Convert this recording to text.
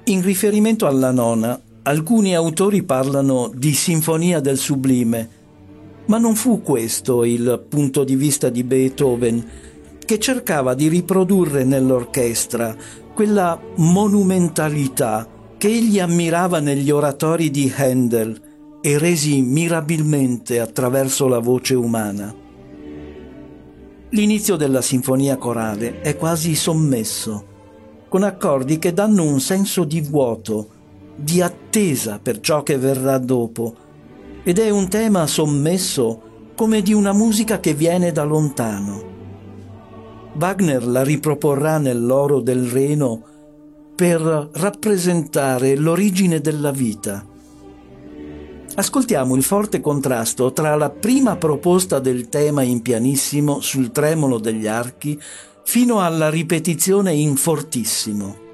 In riferimento alla nona, alcuni autori parlano di sinfonia del sublime, ma non fu questo il punto di vista di Beethoven, che cercava di riprodurre nell'orchestra quella monumentalità che egli ammirava negli oratori di Handel e resi mirabilmente attraverso la voce umana. L'inizio della sinfonia corale è quasi sommesso, con accordi che danno un senso di vuoto, di attesa per ciò che verrà dopo, ed è un tema sommesso come di una musica che viene da lontano. Wagner la riproporrà nell'Oro del Reno per rappresentare l'origine della vita. Ascoltiamo il forte contrasto tra la prima proposta del tema in pianissimo sul tremolo degli archi fino alla ripetizione in fortissimo.